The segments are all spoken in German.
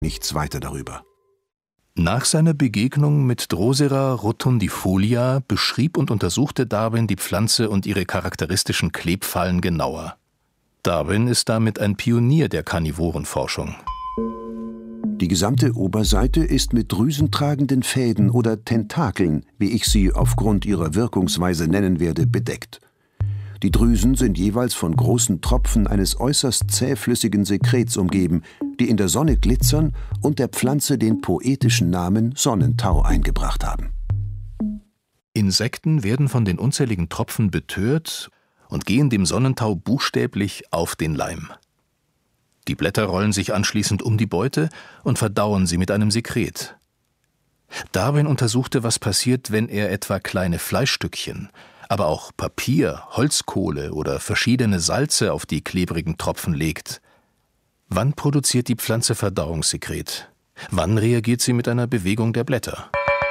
nichts weiter darüber. Nach seiner Begegnung mit Drosera rotundifolia beschrieb und untersuchte Darwin die Pflanze und ihre charakteristischen Klebfallen genauer. Darwin ist damit ein Pionier der Karnivorenforschung. Die gesamte Oberseite ist mit drüsentragenden Fäden oder Tentakeln, wie ich sie aufgrund ihrer Wirkungsweise nennen werde, bedeckt. Die Drüsen sind jeweils von großen Tropfen eines äußerst zähflüssigen Sekrets umgeben, die in der Sonne glitzern und der Pflanze den poetischen Namen Sonnentau eingebracht haben. Insekten werden von den unzähligen Tropfen betört und gehen dem Sonnentau buchstäblich auf den Leim. Die Blätter rollen sich anschließend um die Beute und verdauen sie mit einem Sekret. Darwin untersuchte, was passiert, wenn er etwa kleine Fleischstückchen, aber auch Papier, Holzkohle oder verschiedene Salze auf die klebrigen Tropfen legt. Wann produziert die Pflanze Verdauungssekret? Wann reagiert sie mit einer Bewegung der Blätter?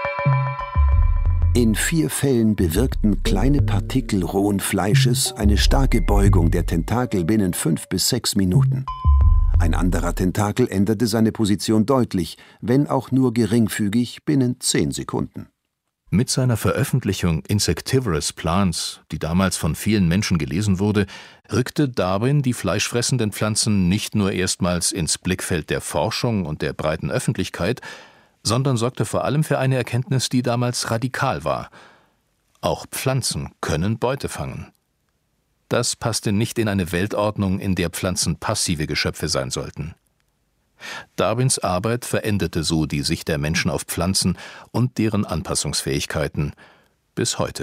In 4 Fällen bewirkten kleine Partikel rohen Fleisches eine starke Beugung der Tentakel binnen 5 bis 6 Minuten. Ein anderer Tentakel änderte seine Position deutlich, wenn auch nur geringfügig, binnen 10 Sekunden. Mit seiner Veröffentlichung Insectivorous Plants, die damals von vielen Menschen gelesen wurde, rückte Darwin die fleischfressenden Pflanzen nicht nur erstmals ins Blickfeld der Forschung und der breiten Öffentlichkeit, sondern sorgte vor allem für eine Erkenntnis, die damals radikal war. Auch Pflanzen können Beute fangen. Das passte nicht in eine Weltordnung, in der Pflanzen passive Geschöpfe sein sollten. Darwins Arbeit veränderte so die Sicht der Menschen auf Pflanzen und deren Anpassungsfähigkeiten bis heute.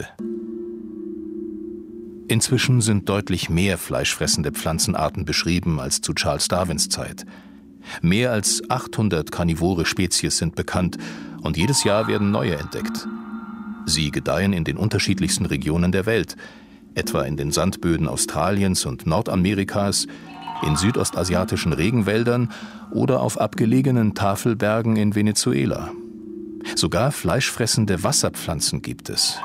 Inzwischen sind deutlich mehr fleischfressende Pflanzenarten beschrieben als zu Charles Darwins Zeit. Mehr als 800 karnivore Spezies sind bekannt und jedes Jahr werden neue entdeckt. Sie gedeihen in den unterschiedlichsten Regionen der Welt, etwa in den Sandböden Australiens und Nordamerikas, in südostasiatischen Regenwäldern oder auf abgelegenen Tafelbergen in Venezuela. Sogar fleischfressende Wasserpflanzen gibt es.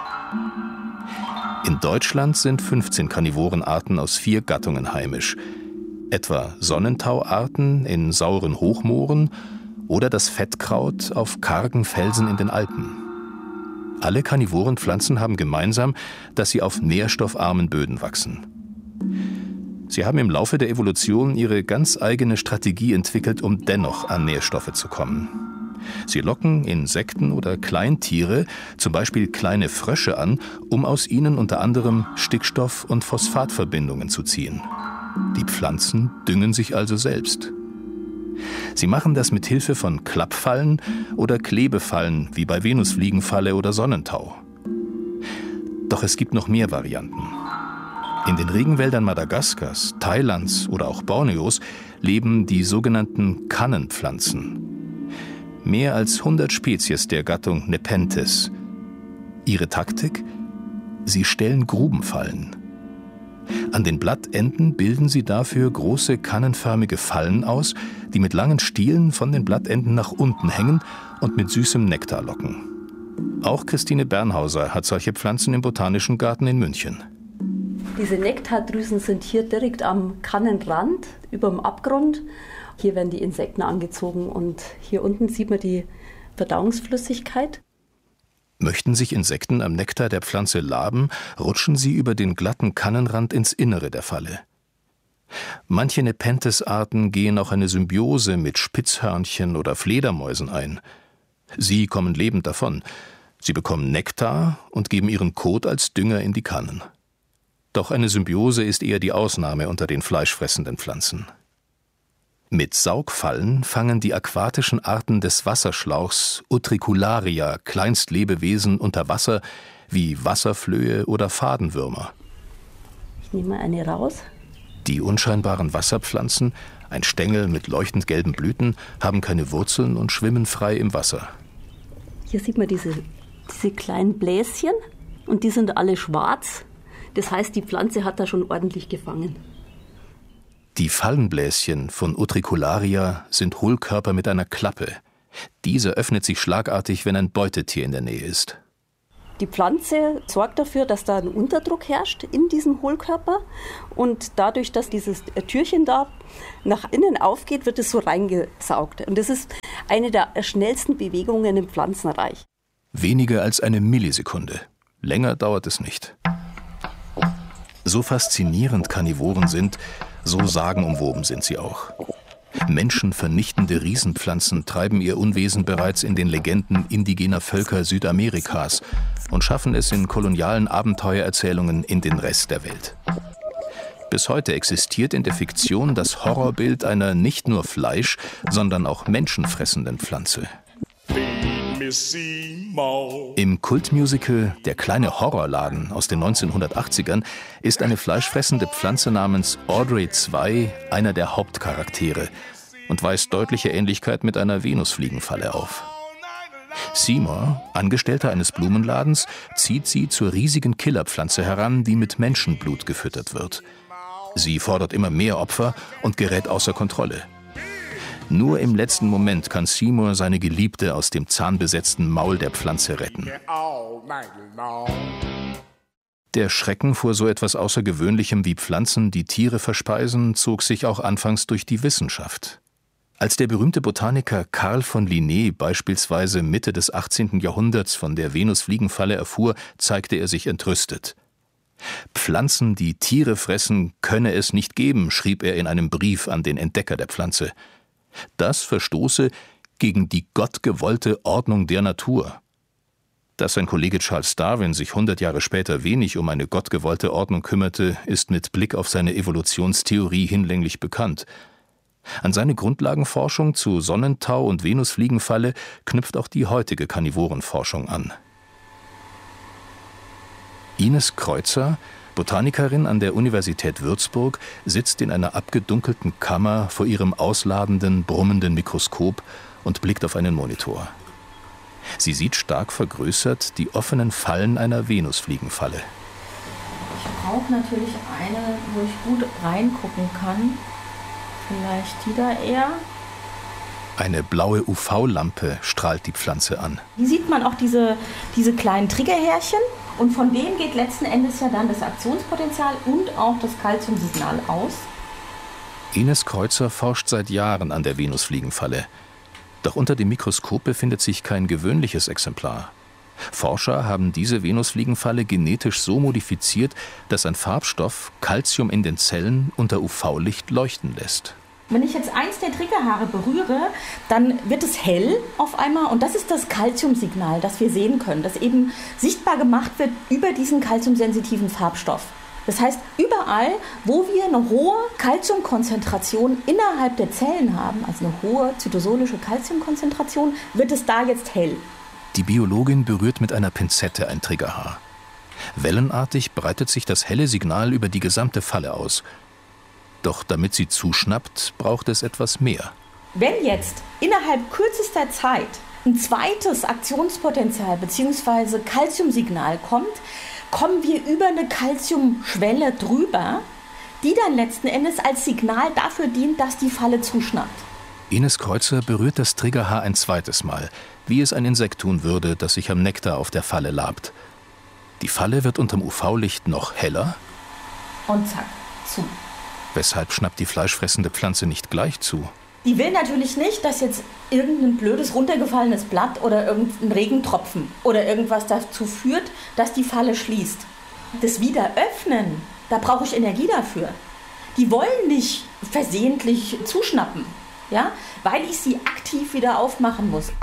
In Deutschland sind 15 Karnivorenarten aus 4 Gattungen heimisch, etwa Sonnentauarten in sauren Hochmooren oder das Fettkraut auf kargen Felsen in den Alpen. Alle Karnivorenpflanzen haben gemeinsam, dass sie auf nährstoffarmen Böden wachsen. Sie haben im Laufe der Evolution ihre ganz eigene Strategie entwickelt, um dennoch an Nährstoffe zu kommen. Sie locken Insekten oder Kleintiere, zum Beispiel kleine Frösche an, um aus ihnen unter anderem Stickstoff- und Phosphatverbindungen zu ziehen. Die Pflanzen düngen sich also selbst. Sie machen das mit Hilfe von Klappfallen oder Klebefallen, wie bei Venusfliegenfalle oder Sonnentau. Doch es gibt noch mehr Varianten. In den Regenwäldern Madagaskars, Thailands oder auch Borneos leben die sogenannten Kannenpflanzen. Mehr als 100 Spezies der Gattung Nepenthes. Ihre Taktik? Sie stellen Grubenfallen. An den Blattenden bilden sie dafür große kannenförmige Fallen aus, die mit langen Stielen von den Blattenden nach unten hängen und mit süßem Nektar locken. Auch Christine Bernhauser hat solche Pflanzen im Botanischen Garten in München. Diese Nektardrüsen sind hier direkt am Kannenrand, über dem Abgrund. Hier werden die Insekten angezogen und hier unten sieht man die Verdauungsflüssigkeit. Möchten sich Insekten am Nektar der Pflanze laben, rutschen sie über den glatten Kannenrand ins Innere der Falle. Manche Nepenthes-Arten gehen auch eine Symbiose mit Spitzhörnchen oder Fledermäusen ein. Sie kommen lebend davon. Sie bekommen Nektar und geben ihren Kot als Dünger in die Kannen. Doch eine Symbiose ist eher die Ausnahme unter den fleischfressenden Pflanzen. Mit Saugfallen fangen die aquatischen Arten des Wasserschlauchs Utricularia Kleinstlebewesen unter Wasser wie Wasserflöhe oder Fadenwürmer. Ich nehme mal eine raus. Die unscheinbaren Wasserpflanzen, ein Stängel mit leuchtend gelben Blüten, haben keine Wurzeln und schwimmen frei im Wasser. Hier sieht man diese kleinen Bläschen und die sind alle schwarz. Das heißt, die Pflanze hat da schon ordentlich gefangen. Die Fallenbläschen von Utricularia sind Hohlkörper mit einer Klappe. Diese öffnet sich schlagartig, wenn ein Beutetier in der Nähe ist. Die Pflanze sorgt dafür, dass da ein Unterdruck herrscht in diesem Hohlkörper und dadurch, dass dieses Türchen da nach innen aufgeht, wird es so reingesaugt. Und das ist eine der schnellsten Bewegungen im Pflanzenreich. Weniger als eine Millisekunde. Länger dauert es nicht. So faszinierend Karnivoren sind, so sagenumwoben sind sie auch. Menschenvernichtende Riesenpflanzen treiben ihr Unwesen bereits in den Legenden indigener Völker Südamerikas und schaffen es in kolonialen Abenteuererzählungen in den Rest der Welt. Bis heute existiert in der Fiktion das Horrorbild einer nicht nur Fleisch, sondern auch menschenfressenden Pflanze. Im Kultmusical Der kleine Horrorladen aus den 1980ern ist eine fleischfressende Pflanze namens Audrey II einer der Hauptcharaktere und weist deutliche Ähnlichkeit mit einer Venusfliegenfalle auf. Seymour, Angestellter eines Blumenladens, zieht sie zur riesigen Killerpflanze heran, die mit Menschenblut gefüttert wird. Sie fordert immer mehr Opfer und gerät außer Kontrolle. Nur im letzten Moment kann Seymour seine Geliebte aus dem zahnbesetzten Maul der Pflanze retten. Der Schrecken vor so etwas Außergewöhnlichem wie Pflanzen, die Tiere verspeisen, zog sich auch anfangs durch die Wissenschaft. Als der berühmte Botaniker Carl von Linné beispielsweise Mitte des 18. Jahrhunderts von der Venusfliegenfalle erfuhr, zeigte er sich entrüstet. Pflanzen, die Tiere fressen, könne es nicht geben, schrieb er in einem Brief an den Entdecker der Pflanze. Das verstoße gegen die gottgewollte Ordnung der Natur. Dass sein Kollege Charles Darwin sich 100 Jahre später wenig um eine gottgewollte Ordnung kümmerte, ist mit Blick auf seine Evolutionstheorie hinlänglich bekannt. An seine Grundlagenforschung zu Sonnentau und Venusfliegenfalle knüpft auch die heutige Karnivorenforschung an. Ines Kreuzer, Botanikerin an der Universität Würzburg, sitzt in einer abgedunkelten Kammer vor ihrem ausladenden, brummenden Mikroskop und blickt auf einen Monitor. Sie sieht stark vergrößert die offenen Fallen einer Venusfliegenfalle. Ich brauche natürlich eine, wo ich gut reingucken kann. Vielleicht die da eher. Eine blaue UV-Lampe strahlt die Pflanze an. Hier sieht man auch diese kleinen Triggerhärchen. Und von denen geht letzten Endes ja dann das Aktionspotenzial und auch das Calciumsignal aus. Ines Kreuzer forscht seit Jahren an der Venusfliegenfalle. Doch unter dem Mikroskop befindet sich kein gewöhnliches Exemplar. Forscher haben diese Venusfliegenfalle genetisch so modifiziert, dass ein Farbstoff Calcium in den Zellen unter UV-Licht leuchten lässt. Wenn ich jetzt eins der Triggerhaare berühre, dann wird es hell auf einmal und das ist das Calciumsignal, das wir sehen können, das eben sichtbar gemacht wird über diesen calciumsensitiven Farbstoff. Das heißt, überall, wo wir eine hohe Calciumkonzentration innerhalb der Zellen haben, also eine hohe zytosolische Calciumkonzentration, wird es da jetzt hell. Die Biologin berührt mit einer Pinzette ein Triggerhaar. Wellenartig breitet sich das helle Signal über die gesamte Falle aus. Doch damit sie zuschnappt, braucht es etwas mehr. Wenn jetzt innerhalb kürzester Zeit ein zweites Aktionspotenzial bzw. Calciumsignal kommt, kommen wir über eine Calciumschwelle drüber, die dann letzten Endes als Signal dafür dient, dass die Falle zuschnappt. Ines Kreuzer berührt das Triggerhaar ein zweites Mal, wie es ein Insekt tun würde, das sich am Nektar auf der Falle labt. Die Falle wird unterm UV-Licht noch heller. Und zack, zu. Weshalb schnappt die fleischfressende Pflanze nicht gleich zu? Die will natürlich nicht, dass jetzt irgendein blödes runtergefallenes Blatt oder irgendein Regentropfen oder irgendwas dazu führt, dass die Falle schließt. Das Wiederöffnen, da brauche ich Energie dafür. Die wollen nicht versehentlich zuschnappen, ja, weil ich sie aktiv wieder aufmachen muss.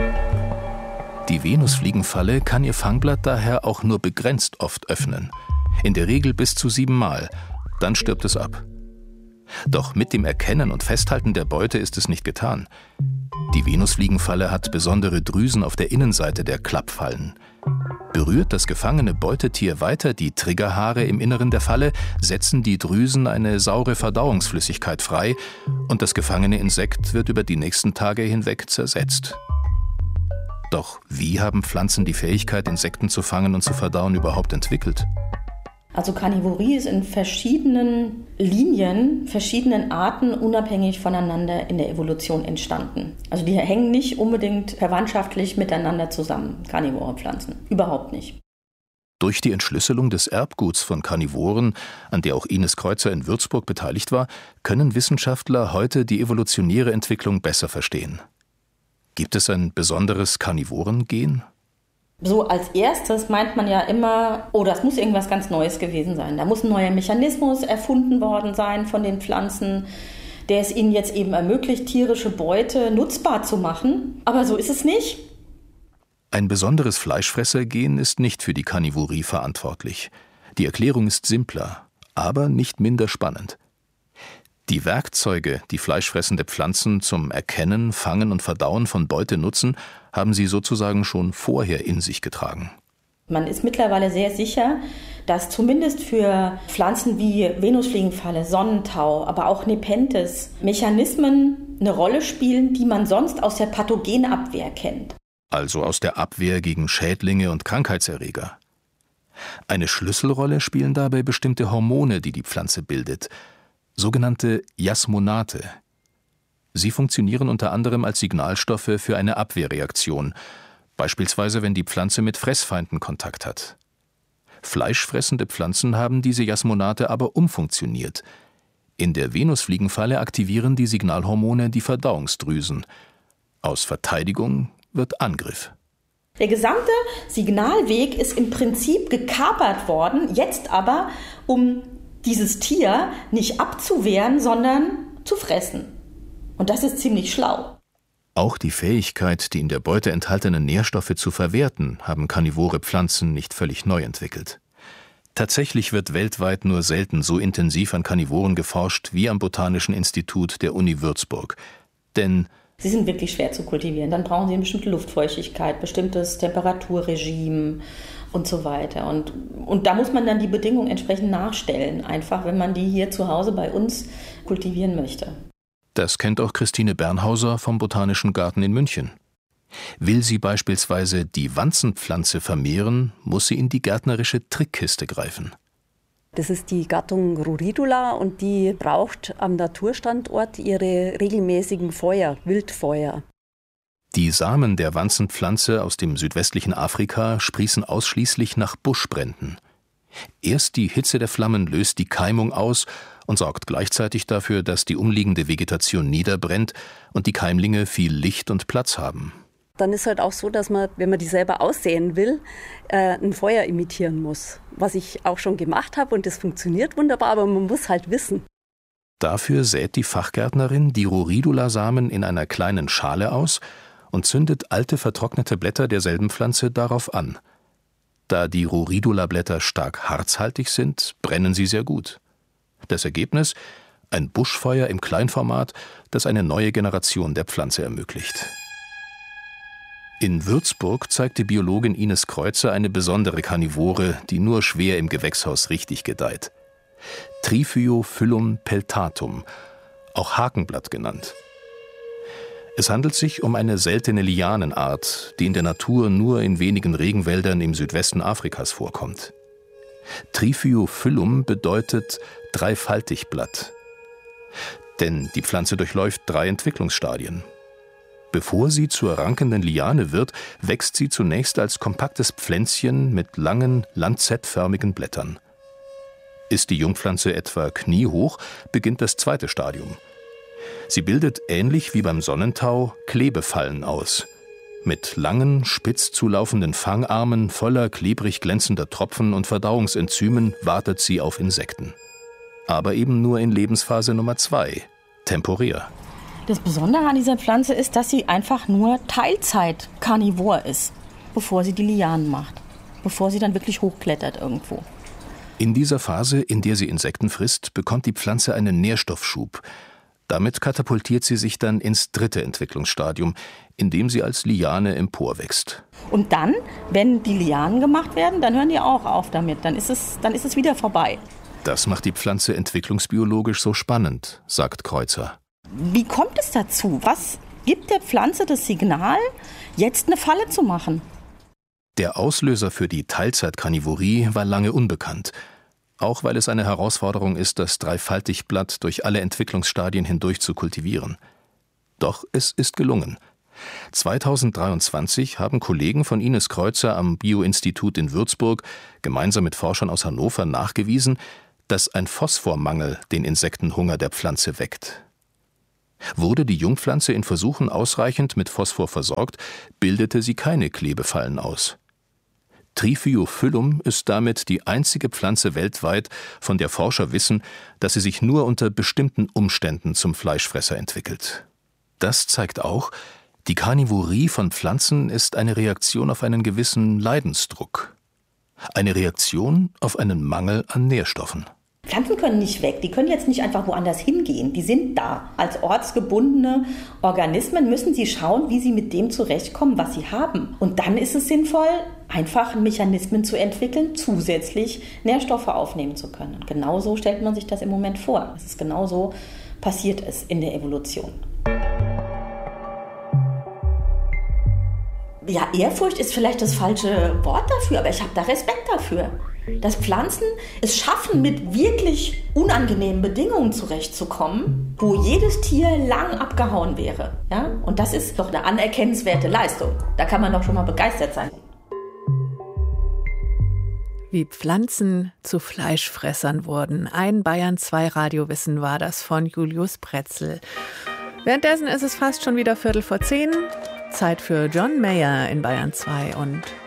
Die Venusfliegenfalle kann ihr Fangblatt daher auch nur begrenzt oft öffnen. In der Regel bis zu 7 Mal. Dann stirbt es ab. Doch mit dem Erkennen und Festhalten der Beute ist es nicht getan. Die Venusfliegenfalle hat besondere Drüsen auf der Innenseite der Klappfallen. Berührt das gefangene Beutetier weiter die Triggerhaare im Inneren der Falle, setzen die Drüsen eine saure Verdauungsflüssigkeit frei und das gefangene Insekt wird über die nächsten Tage hinweg zersetzt. Doch wie haben Pflanzen die Fähigkeit, Insekten zu fangen und zu verdauen, überhaupt entwickelt? Also Karnivorie ist in verschiedenen Linien, verschiedenen Arten unabhängig voneinander in der Evolution entstanden. Also die hängen nicht unbedingt verwandtschaftlich miteinander zusammen, Karnivorenpflanzen. Überhaupt nicht. Durch die Entschlüsselung des Erbguts von Karnivoren, an der auch Ines Kreuzer in Würzburg beteiligt war, können Wissenschaftler heute die evolutionäre Entwicklung besser verstehen. Gibt es ein besonderes Karnivoren-Gen? So als erstes meint man ja immer, oh, das muss irgendwas ganz Neues gewesen sein. Da muss ein neuer Mechanismus erfunden worden sein von den Pflanzen, der es ihnen jetzt eben ermöglicht, tierische Beute nutzbar zu machen. Aber so ist es nicht. Ein besonderes Fleischfresser-Gen ist nicht für die Karnivorie verantwortlich. Die Erklärung ist simpler, aber nicht minder spannend. Die Werkzeuge, die fleischfressende Pflanzen zum Erkennen, Fangen und Verdauen von Beute nutzen, haben sie sozusagen schon vorher in sich getragen. Man ist mittlerweile sehr sicher, dass zumindest für Pflanzen wie Venusfliegenfalle, Sonnentau, aber auch Nepenthes Mechanismen eine Rolle spielen, die man sonst aus der Pathogenabwehr kennt. Also aus der Abwehr gegen Schädlinge und Krankheitserreger. Eine Schlüsselrolle spielen dabei bestimmte Hormone, die die Pflanze bildet, sogenannte Jasmonate. Sie funktionieren unter anderem als Signalstoffe für eine Abwehrreaktion, beispielsweise wenn die Pflanze mit Fressfeinden Kontakt hat. Fleischfressende Pflanzen haben diese Jasmonate aber umfunktioniert. In der Venusfliegenfalle aktivieren die Signalhormone die Verdauungsdrüsen. Aus Verteidigung wird Angriff. Der gesamte Signalweg ist im Prinzip gekapert worden, jetzt aber, um dieses Tier nicht abzuwehren, sondern zu fressen. Und das ist ziemlich schlau. Auch die Fähigkeit, die in der Beute enthaltenen Nährstoffe zu verwerten, haben karnivore Pflanzen nicht völlig neu entwickelt. Tatsächlich wird weltweit nur selten so intensiv an Karnivoren geforscht wie am Botanischen Institut der Uni Würzburg. Denn sie sind wirklich schwer zu kultivieren. Dann brauchen sie eine bestimmte Luftfeuchtigkeit, bestimmtes Temperaturregime und so weiter. Und da muss man dann die Bedingungen entsprechend nachstellen, einfach wenn man die hier zu Hause bei uns kultivieren möchte. Das kennt auch Christine Bernhauser vom Botanischen Garten in München. Will sie beispielsweise die Wanzenpflanze vermehren, muss sie in die gärtnerische Trickkiste greifen. Das ist die Gattung Ruridula und die braucht am Naturstandort ihre regelmäßigen Feuer, Wildfeuer. Die Samen der Wanzenpflanze aus dem südwestlichen Afrika sprießen ausschließlich nach Buschbränden. Erst die Hitze der Flammen löst die Keimung aus und sorgt gleichzeitig dafür, dass die umliegende Vegetation niederbrennt und die Keimlinge viel Licht und Platz haben. Dann ist halt auch so, dass man, wenn man die selber aussäen will, ein Feuer imitieren muss. Was ich auch schon gemacht habe und das funktioniert wunderbar, aber man muss halt wissen. Dafür sät die Fachgärtnerin die Ruridula-Samen in einer kleinen Schale aus und zündet alte vertrocknete Blätter derselben Pflanze darauf an. Da die Ruridula-Blätter stark harzhaltig sind, brennen sie sehr gut. Das Ergebnis? Ein Buschfeuer im Kleinformat, das eine neue Generation der Pflanze ermöglicht. In Würzburg zeigte Biologin Ines Kreuzer eine besondere Karnivore, die nur schwer im Gewächshaus richtig gedeiht. Triphyophyllum peltatum, auch Hakenblatt genannt. Es handelt sich um eine seltene Lianenart, die in der Natur nur in wenigen Regenwäldern im Südwesten Afrikas vorkommt. Triphyophyllum bedeutet Dreifaltigblatt. Denn die Pflanze durchläuft 3 Entwicklungsstadien. Bevor sie zur rankenden Liane wird, wächst sie zunächst als kompaktes Pflänzchen mit langen, lanzettförmigen Blättern. Ist die Jungpflanze etwa kniehoch, beginnt das 2. Stadium. Sie bildet ähnlich wie beim Sonnentau Klebefallen aus. Mit langen, spitz zulaufenden Fangarmen voller klebrig glänzender Tropfen und Verdauungsenzymen wartet sie auf Insekten. Aber eben nur in Lebensphase Nummer 2, temporär. Das Besondere an dieser Pflanze ist, dass sie einfach nur Teilzeit-Karnivor ist, bevor sie die Lianen macht, bevor sie dann wirklich hochklettert irgendwo. In dieser Phase, in der sie Insekten frisst, bekommt die Pflanze einen Nährstoffschub. Damit katapultiert sie sich dann ins 3. Entwicklungsstadium, in dem sie als Liane emporwächst. Und dann, wenn die Lianen gemacht werden, dann hören die auch auf damit. Dann ist es wieder vorbei. Das macht die Pflanze entwicklungsbiologisch so spannend, sagt Kreuzer. Wie kommt es dazu? Was gibt der Pflanze das Signal, jetzt eine Falle zu machen? Der Auslöser für die Teilzeitkarnivorie war lange unbekannt. Auch weil es eine Herausforderung ist, das Dreifaltigblatt durch alle Entwicklungsstadien hindurch zu kultivieren. Doch es ist gelungen. 2023 haben Kollegen von Ines Kreuzer am Bio-Institut in Würzburg gemeinsam mit Forschern aus Hannover nachgewiesen, dass ein Phosphormangel den Insektenhunger der Pflanze weckt. Wurde die Jungpflanze in Versuchen ausreichend mit Phosphor versorgt, bildete sie keine Klebefallen aus. Triphyophyllum ist damit die einzige Pflanze weltweit, von der Forscher wissen, dass sie sich nur unter bestimmten Umständen zum Fleischfresser entwickelt. Das zeigt auch, die Karnivorie von Pflanzen ist eine Reaktion auf einen gewissen Leidensdruck. Eine Reaktion auf einen Mangel an Nährstoffen. Pflanzen können nicht weg, die können jetzt nicht einfach woanders hingehen, die sind da. Als ortsgebundene Organismen müssen sie schauen, wie sie mit dem zurechtkommen, was sie haben. Und dann ist es sinnvoll, einfach Mechanismen zu entwickeln, zusätzlich Nährstoffe aufnehmen zu können. Und genauso stellt man sich das im Moment vor. Es ist genauso passiert es in der Evolution. Ja, Ehrfurcht ist vielleicht das falsche Wort dafür, aber ich habe da Respekt dafür. Dass Pflanzen es schaffen, mit wirklich unangenehmen Bedingungen zurechtzukommen, wo jedes Tier lang abgehauen wäre. Ja? Und das ist doch eine anerkennenswerte Leistung. Da kann man doch schon mal begeistert sein. Wie Pflanzen zu Fleischfressern wurden. Ein Bayern 2 Radiowissen war das von Julius Pretzel. Währenddessen ist es fast schon wieder 9:15. Zeit für John Mayer in Bayern 2 und